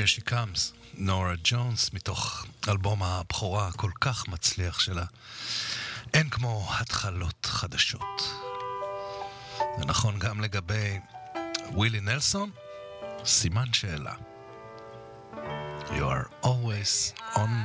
Here She Comes, נורה ג'ונס, מתוך אלבום הבכורה הכל כך מצליח שלה. אין כמו התחלות חדשות. זה נכון גם לגבי ווילי נלסון, סימן שאלה. You are always on